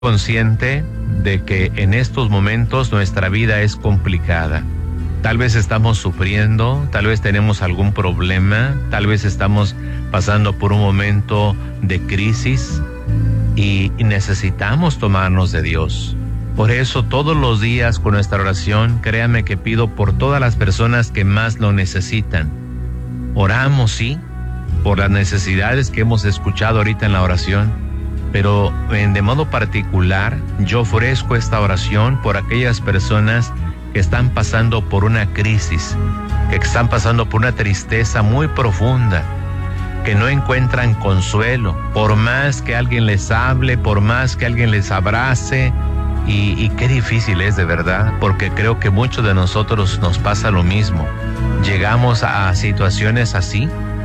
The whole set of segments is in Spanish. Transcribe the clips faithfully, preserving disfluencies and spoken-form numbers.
Consciente de que en estos momentos nuestra vida es complicada. Tal vez estamos sufriendo, tal vez tenemos algún problema, tal vez estamos pasando por un momento de crisis y necesitamos tomarnos de Dios. Por eso todos los días con nuestra oración, créame que pido por todas las personas que más lo necesitan. Oramos, sí, por las necesidades que hemos escuchado ahorita en la oración, pero de modo particular yo ofrezco esta oración por aquellas personas que están pasando por una crisis, que están pasando por una tristeza muy profunda, que no encuentran consuelo, por más que alguien les hable, por más que alguien les abrace, y, y qué difícil es de verdad, porque creo que muchos de nosotros nos pasa lo mismo. Llegamos a situaciones así,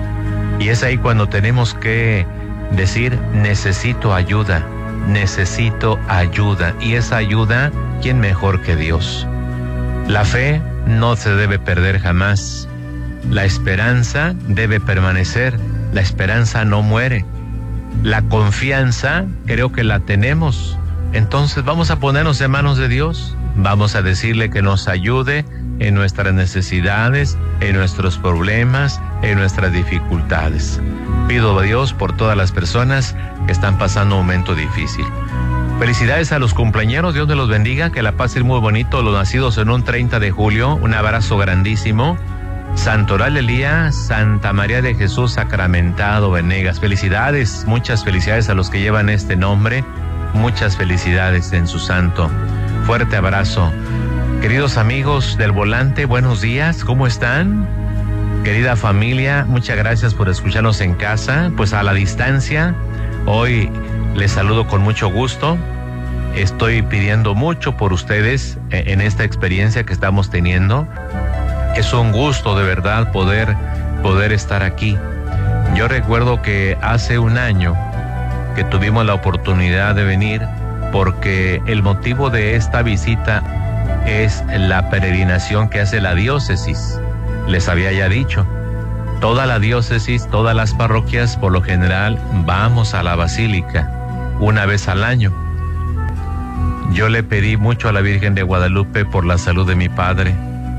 y es ahí cuando tenemos que decir, necesito ayuda, necesito ayuda, y esa ayuda, ¿quién mejor que Dios? La fe no se debe perder jamás, la esperanza debe permanecer, la esperanza no muere, la confianza creo que la tenemos, entonces vamos a ponernos en manos de Dios, vamos a decirle que nos ayude en nuestras necesidades, en nuestros problemas, en nuestras dificultades. Pido a Dios por todas las personas que están pasando un momento difícil. Felicidades a los cumpleañeros, Dios me los bendiga, que la pasen muy bonito, los nacidos en un treinta de julio, un abrazo grandísimo. Santoral Elías, Santa María de Jesús Sacramentado Venegas, felicidades, muchas felicidades a los que llevan este nombre, muchas felicidades en su santo. Fuerte abrazo. Queridos amigos del volante, buenos días, ¿cómo están? Querida familia, muchas gracias por escucharnos en casa, pues a la distancia. Hoy les saludo con mucho gusto. Estoy pidiendo mucho por ustedes en esta experiencia que estamos teniendo. Es un gusto de verdad poder, poder estar aquí. Yo recuerdo que hace un año que tuvimos la oportunidad de venir porque el motivo de esta visita es la peregrinación que hace la diócesis. Les había ya dicho, toda la diócesis, todas las parroquias, por lo general, vamos a la basílica una vez al año. Yo le pedí mucho a la Virgen de Guadalupe por la salud de mi padre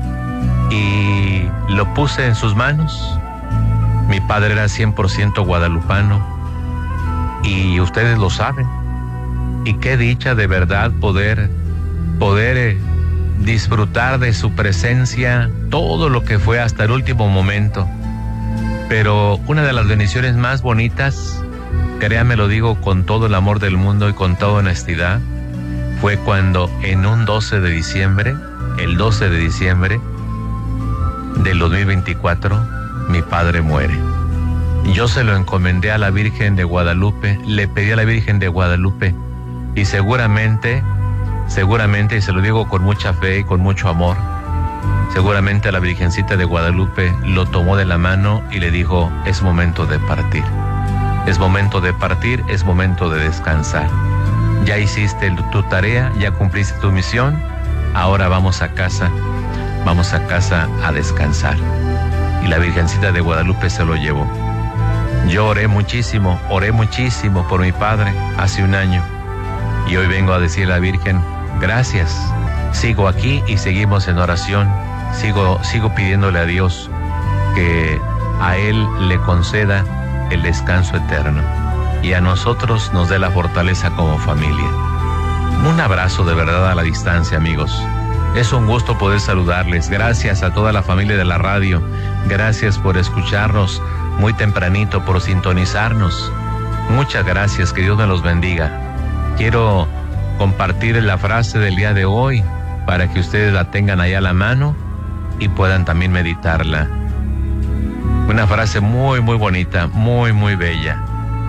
y lo puse en sus manos. Mi padre era cien por ciento guadalupano y ustedes lo saben. Y qué dicha de verdad poder, poder eh, disfrutar de su presencia, todo lo que fue hasta el último momento. Pero una de las bendiciones más bonitas, créanme, lo digo con todo el amor del mundo y con toda honestidad, fue cuando en un doce de diciembre, el doce de diciembre del dos mil veinticuatro, mi padre muere. Yo se lo encomendé a la Virgen de Guadalupe, le pedí a la Virgen de Guadalupe, y seguramente, seguramente, y se lo digo con mucha fe y con mucho amor, seguramente la Virgencita de Guadalupe lo tomó de la mano y le dijo, es momento de partir. Es momento de partir, es momento de descansar. Ya hiciste tu tarea, ya cumpliste tu misión, ahora vamos a casa, vamos a casa a descansar. Y la Virgencita de Guadalupe se lo llevó. Yo oré muchísimo, oré muchísimo por mi padre hace un año. Y hoy vengo a decirle a la Virgen, gracias. Sigo aquí y seguimos en oración. Sigo, sigo pidiéndole a Dios que a Él le conceda el descanso eterno y a nosotros nos dé la fortaleza como familia. Un abrazo de verdad a la distancia, amigos. Es un gusto poder saludarles. Gracias a toda la familia de la radio. Gracias por escucharnos muy tempranito, por sintonizarnos. Muchas gracias, que Dios me los bendiga. Quiero compartir la frase del día de hoy para que ustedes la tengan ahí a la mano y puedan también meditarla. Una frase muy, muy bonita, muy, muy bella.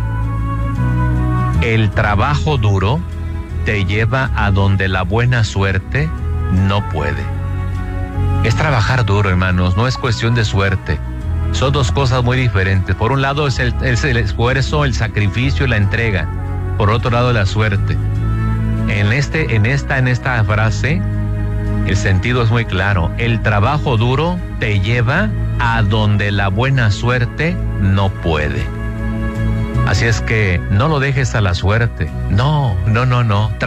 El trabajo duro te lleva a donde la buena suerte no puede. Es trabajar duro, hermanos, no es cuestión de suerte. Son dos cosas muy diferentes. Por un lado es el, es el esfuerzo, el sacrificio y la entrega. Por otro lado, la suerte. En este, en esta, en esta frase, el sentido es muy claro. El trabajo duro te lleva a donde la buena suerte no puede. Así es que no lo dejes a la suerte. No, no, no, no.